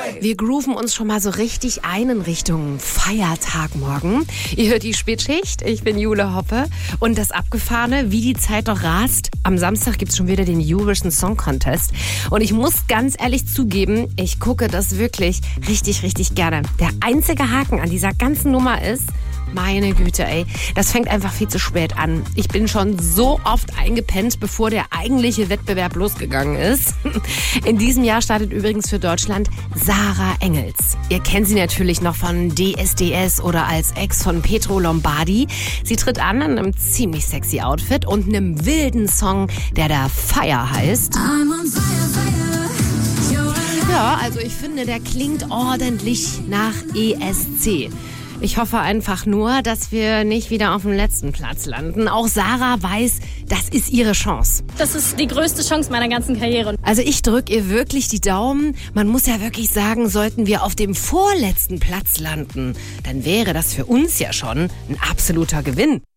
Wir grooven uns schon mal so richtig ein in Richtung Feiertag morgen. Ihr hört die Spätschicht, ich bin Jule Hoppe. Und das Abgefahrene, wie die Zeit doch rast. Am Samstag gibt's schon wieder den Eurovision Song Contest. Und ich muss ganz ehrlich zugeben, ich gucke das wirklich richtig, richtig gerne. Der einzige Haken an dieser ganzen Nummer ist, meine Güte, ey, das fängt einfach viel zu spät an. Ich bin schon so oft eingepennt, bevor der eigentliche Wettbewerb losgegangen ist. In diesem Jahr startet übrigens für Deutschland Sarah Engels. Ihr kennt sie natürlich noch von DSDS oder als Ex von Pietro Lombardi. Sie tritt an in einem ziemlich sexy Outfit und einem wilden Song, der da Fire heißt. Ja, also ich finde, der klingt ordentlich nach ESC. Ich hoffe einfach nur, dass wir nicht wieder auf dem letzten Platz landen. Auch Sarah weiß, das ist ihre Chance. Das ist die größte Chance meiner ganzen Karriere. Also ich drücke ihr wirklich die Daumen. Man muss ja wirklich sagen, sollten wir auf dem vorletzten Platz landen, dann wäre das für uns ja schon ein absoluter Gewinn.